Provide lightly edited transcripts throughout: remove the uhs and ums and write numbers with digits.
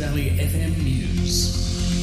Valley FM News.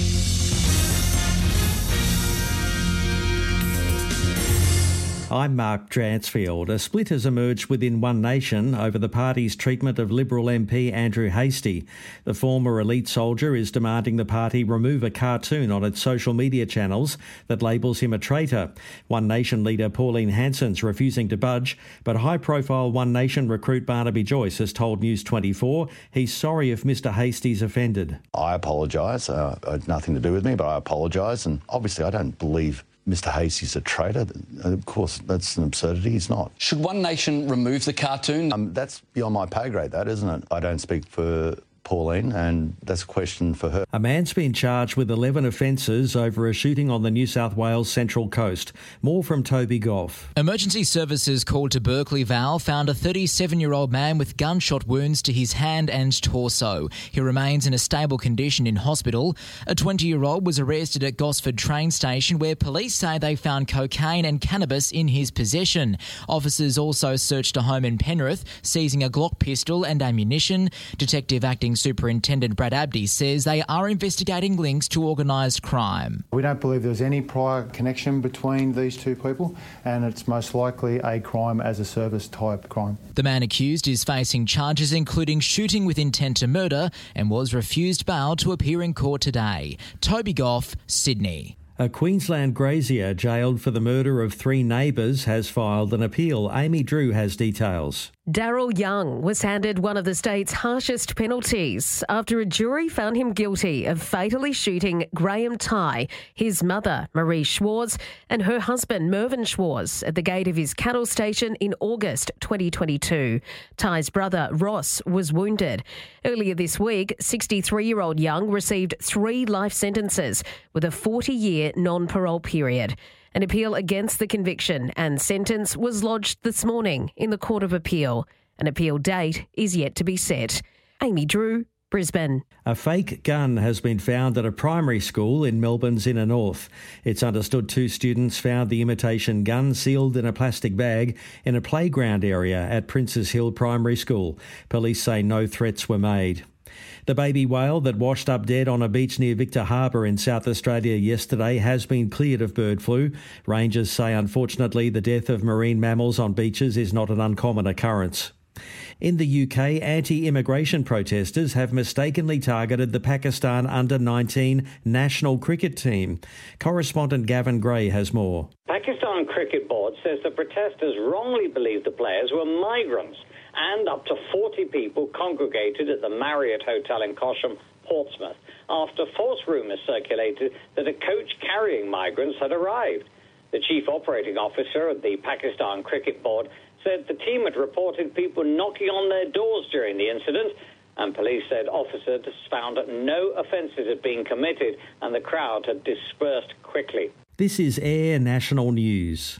I'm Mark Dransfield. A split has emerged within One Nation over the party's treatment of Liberal MP Andrew Hastie. The former elite soldier is demanding the party remove a cartoon on its social media channels that labels him a traitor. One Nation leader Pauline Hanson's refusing to budge, but high-profile One Nation recruit Barnaby Joyce has told News 24 he's sorry if Mr Hastie's offended. I apologise. It had nothing to do with me, but I apologise, and obviously I don't believe Mr Hastie's a traitor. Of course, that's an absurdity. He's not. Should One Nation remove the cartoon? That's beyond my pay grade, that, isn't it? I don't speak for Pauline, and that's a question for her. A man's been charged with 11 offences over a shooting on the New South Wales Central Coast. More from Toby Goff. Emergency services called to Berkeley Val found a 37-year-old man with gunshot wounds to his hand and torso. He remains in a stable condition in hospital. A 20-year-old was arrested at Gosford train station where police say they found cocaine and cannabis in his possession. Officers also searched a home in Penrith, seizing a Glock pistol and ammunition. Detective Acting Superintendent Brad Abdi says they are investigating links to organised crime. We don't believe there's any prior connection between these two people, and it's most likely a crime as a service type crime. The man accused is facing charges including shooting with intent to murder and was refused bail to appear in court today. Toby Goff, Sydney. A Queensland grazier jailed for the murder of 3 neighbours has filed an appeal. Amy Drew has details. Daryl Young was handed one of the state's harshest penalties after a jury found him guilty of fatally shooting Graham Tighe, his mother Marie Schwartz and her husband Mervyn Schwartz at the gate of his cattle station in August 2022. Tighe's brother Ross was wounded. Earlier this week, 63-year-old Young received 3 life sentences with a 40-year non-parole period. An appeal against the conviction and sentence was lodged this morning in the Court of Appeal. An appeal date is yet to be set. Amy Drew, Brisbane. A fake gun has been found at a primary school in Melbourne's inner north. It's understood 2 students found the imitation gun sealed in a plastic bag in a playground area at Princes Hill Primary School. Police say no threats were made. The baby whale that washed up dead on a beach near Victor Harbour in South Australia yesterday has been cleared of bird flu. Rangers say, unfortunately, the death of marine mammals on beaches is not an uncommon occurrence. In the UK, anti-immigration protesters have mistakenly targeted the Pakistan under-19 national cricket team. Correspondent Gavin Gray has more. Pakistan Cricket Board says the protesters wrongly believed the players were migrants, and up to 40 people congregated at the Marriott Hotel in Cosham, Portsmouth, after false rumours circulated that a coach carrying migrants had arrived. The chief operating officer of the Pakistan Cricket Board said the team had reported people knocking on their doors during the incident, and police said officers found that no offences had been committed and the crowd had dispersed quickly. This is Air National News.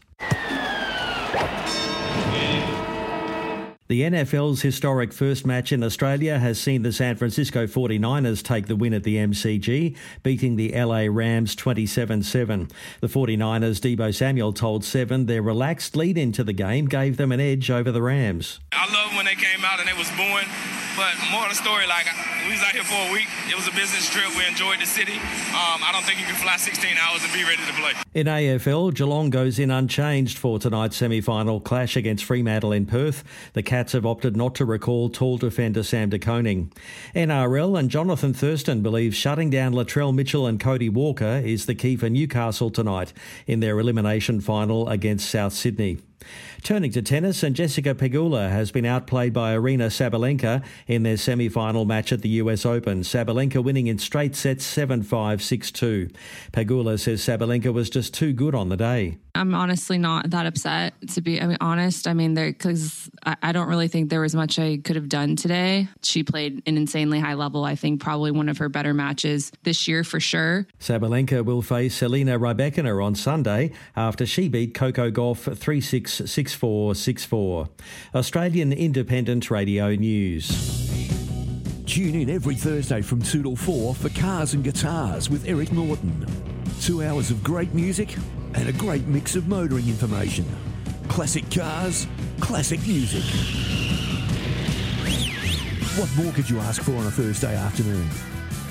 The NFL's historic first match in Australia has seen the San Francisco 49ers take the win at the MCG, beating the LA Rams 27-7. The 49ers' Deebo Samuel told Seven their relaxed lead into the game gave them an edge over the Rams. I love when they came out and they was booing, but more of the story, like, we was out here for a week. It was a business trip. We enjoyed the city. I don't think you can fly 16 hours and be ready to play. In AFL, Geelong goes in unchanged for tonight's semi-final clash against Fremantle in Perth. The Cats have opted not to recall tall defender Sam De Koning. NRL and Jonathan Thurston believes shutting down Latrell Mitchell and Cody Walker is the key for Newcastle tonight in their elimination final against South Sydney. Turning to tennis, and Jessica Pegula has been outplayed by Aryna Sabalenka in their semi-final match at the US Open. Sabalenka winning in straight sets 7-5, 6-2. Pegula says Sabalenka was just too good on the day. I'm honestly not that upset, to be honest. Because I don't really think there was much I could have done today. She played an insanely high level. I think probably one of her better matches this year for sure. Sabalenka will face Selena Rybakina on Sunday after she beat Coco Gauff 3-6, 6-4, 6-4. Australian Independent Radio News. Tune in every Thursday from 2 till 4 for Cars and Guitars with Eric Norton. 2 hours of great music and a great mix of motoring information. Classic cars, classic music. What more could you ask for on a Thursday afternoon?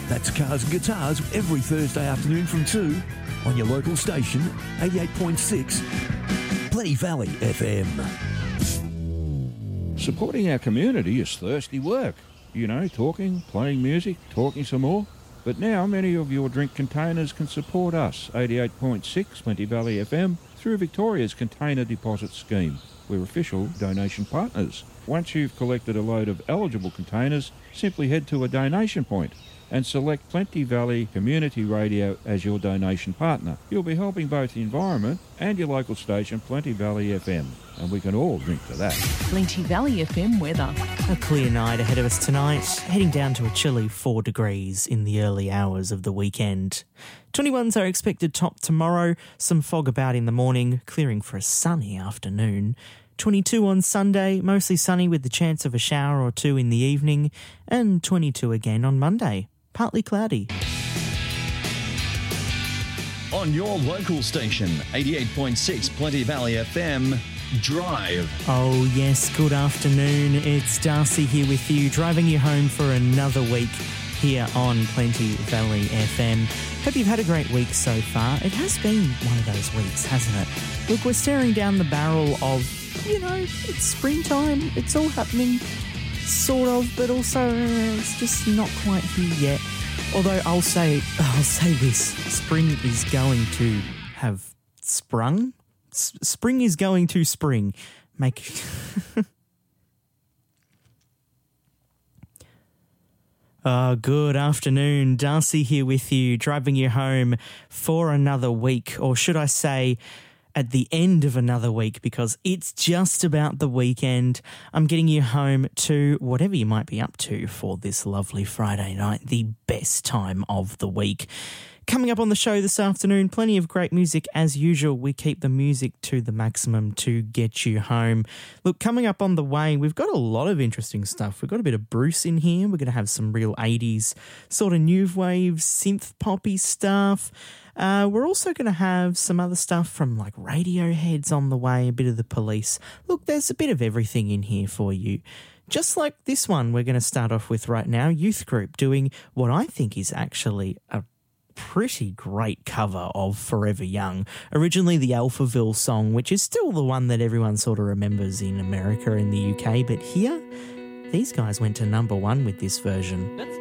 That's Cars and Guitars every Thursday afternoon from 2 on your local station, 88.6 Plenty Valley FM. Supporting our community is thirsty work. You know, talking, playing music, talking some more. But now many of your drink containers can support us, 88.6 Plenty Valley FM, through Victoria's Container Deposit Scheme. We're official donation partners. Once you've collected a load of eligible containers, simply head to a donation point and select Plenty Valley Community Radio as your donation partner. You'll be helping both the environment and your local station, Plenty Valley FM, and we can all drink to that. Plenty Valley FM weather. A clear night ahead of us tonight, heading down to a chilly 4 degrees in the early hours of the weekend. 21s are expected top tomorrow, some fog about in the morning, clearing for a sunny afternoon. 22 on Sunday, mostly sunny with the chance of a shower or two in the evening, and 22 again on Monday, partly cloudy. On your local station, 88.6 Plenty Valley FM, Drive. Oh yes, good afternoon. It's Darcy here with you, driving you home for another week here on Plenty Valley FM. Hope you've had a great week so far. It has been one of those weeks, hasn't it? Look, we're staring down the barrel of, you know, it's springtime, it's all happening, sort of, but also it's just not quite here yet. Although I'll say this, spring is going to have sprung. Spring is going to spring. Good afternoon. Darcy here with you, driving you home for another week, or should I say at the end of another week, because it's just about the weekend. I'm getting you home to whatever you might be up to for this lovely Friday night, the best time of the week. Coming up on the show this afternoon, plenty of great music as usual. We keep the music to the maximum to get you home. Look, coming up on the way, we've got a lot of interesting stuff. We've got a bit of Bruce in here. We're going to have some real 80s sort of new wave, synth poppy stuff. We're also going to have some other stuff from like Radiohead's on the way, a bit of the Police. Look, there's a bit of everything in here for you. Just like this one we're going to start off with right now, Youth Group doing what I think is actually a pretty great cover of Forever Young. Originally the Alphaville song, which is still the one that everyone sort of remembers in America and the UK, but here, these guys went to number 1 with this version.